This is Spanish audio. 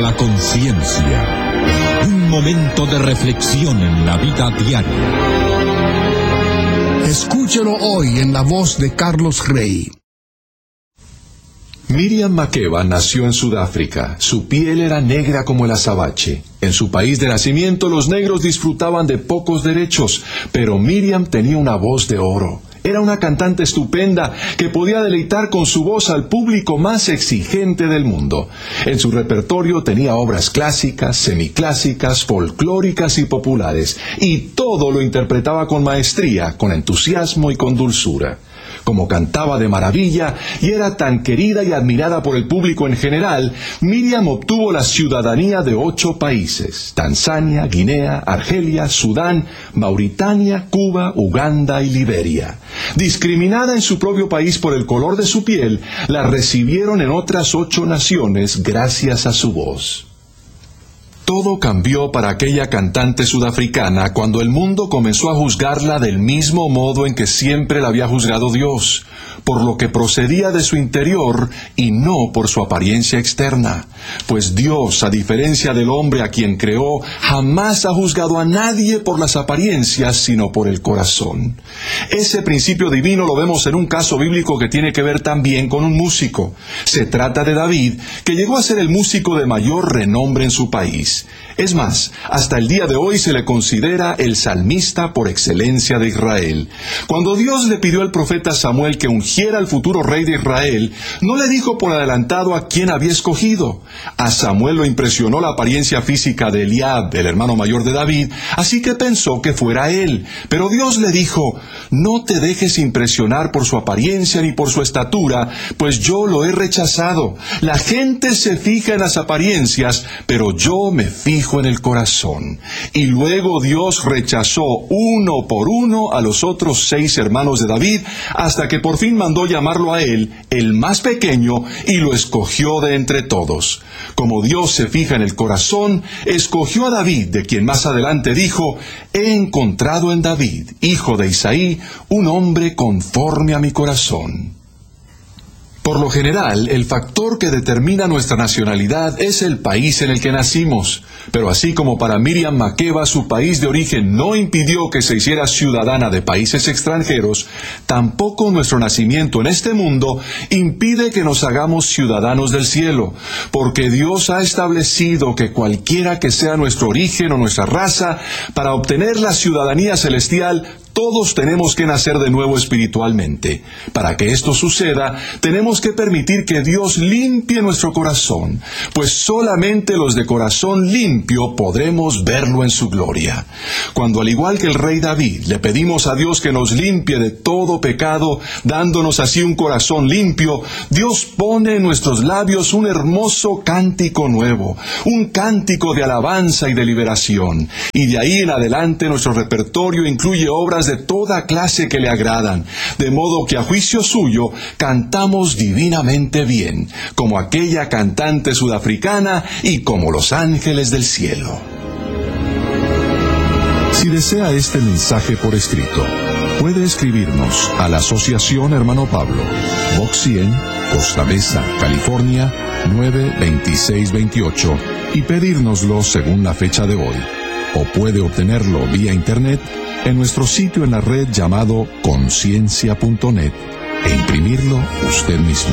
la conciencia. Un momento de reflexión en la vida diaria. Escúchelo hoy en la voz de Carlos Rey. Miriam Makeba nació en Sudáfrica. Su piel era negra como el azabache. En su país de nacimiento los negros disfrutaban de pocos derechos, pero Miriam tenía una voz de oro. Era una cantante estupenda que podía deleitar con su voz al público más exigente del mundo. En su repertorio tenía obras clásicas, semiclásicas, folclóricas y populares, y todo lo interpretaba con maestría, con entusiasmo y con dulzura. Como cantaba de maravilla y era tan querida y admirada por el público en general, Miriam obtuvo la ciudadanía de 8 países: Tanzania, Guinea, Argelia, Sudán, Mauritania, Cuba, Uganda y Liberia. Discriminada en su propio país por el color de su piel, la recibieron en otras 8 naciones gracias a su voz. Todo cambió para aquella cantante sudafricana cuando el mundo comenzó a juzgarla del mismo modo en que siempre la había juzgado Dios, por lo que procedía de su interior y no por su apariencia externa. Pues Dios, a diferencia del hombre a quien creó, jamás ha juzgado a nadie por las apariencias, sino por el corazón. Ese principio divino lo vemos en un caso bíblico que tiene que ver también con un músico. Se trata de David, que llegó a ser el músico de mayor renombre en su país. Es más, hasta el día de hoy se le considera el salmista por excelencia de Israel. Cuando Dios le pidió al profeta Samuel que ungiera al futuro rey de Israel, no le dijo por adelantado a quién había escogido. A Samuel lo impresionó la apariencia física de Eliab, el hermano mayor de David, así que pensó que fuera él. Pero Dios le dijo: no te dejes impresionar por su apariencia ni por su estatura, pues yo lo he rechazado. La gente se fija en las apariencias, pero yo me fijo en el corazón. Y luego Dios rechazó uno por uno a los otros 6 hermanos de David, hasta que por fin mandó llamarlo a él, el más pequeño, y lo escogió de entre todos. Como Dios se fija en el corazón, escogió a David, de quien más adelante dijo: he encontrado en David, hijo de Isaí, un hombre conforme a mi corazón. Por lo general, el factor que determina nuestra nacionalidad es el país en el que nacimos. Pero así como para Miriam Makeba su país de origen no impidió que se hiciera ciudadana de países extranjeros, tampoco nuestro nacimiento en este mundo impide que nos hagamos ciudadanos del cielo, porque Dios ha establecido que cualquiera que sea nuestro origen o nuestra raza, para obtener la ciudadanía celestial, todos tenemos que nacer de nuevo espiritualmente. Para que esto suceda, tenemos que permitir que Dios limpie nuestro corazón, pues solamente los de corazón limpio podremos verlo en su gloria. Cuando, al igual que el rey David, le pedimos a Dios que nos limpie de todo pecado, dándonos así un corazón limpio, Dios pone en nuestros labios un hermoso cántico nuevo, un cántico de alabanza y de liberación. Y de ahí en adelante nuestro repertorio incluye obras de toda clase que le agradan, de modo que a juicio suyo cantamos divinamente bien, como aquella cantante sudafricana y como los ángeles del cielo. Si desea este mensaje por escrito, puede escribirnos a la Asociación Hermano Pablo, Box 100, Costa Mesa, California, 92628, y pedírnoslo según la fecha de hoy. O puede obtenerlo vía internet en nuestro sitio en la red llamado conciencia.net e imprimirlo usted mismo.